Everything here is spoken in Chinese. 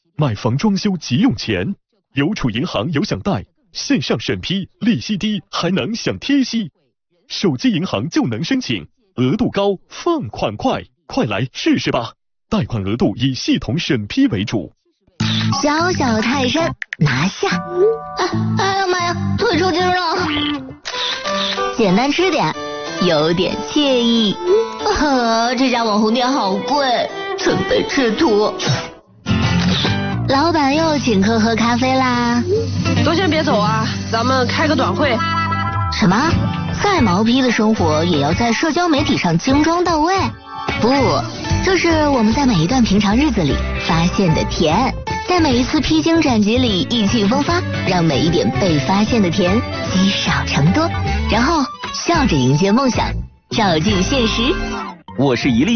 买房装修急用钱，邮储银行有享贷，线上审批，利息低，还能享贴息。手机银行就能申请，额度高，放款快，快来试试吧！贷款额度以系统审批为主。 小小泰山拿下！哎呀妈呀，腿抽筋了！简单吃点，有点惬意。这家网红店好贵，准备吃土。老板又请客喝咖啡啦！ 都先别走啊，咱们开个短会。 什么？再毛坯的生活也要在社交媒体上精装到位？不，这是我们在每一段平常日子里发现的甜，在每一次披荆斩棘里意气风发，让每一点被发现的甜积少成多，然后笑着迎接梦想，照进现实。 我是一粒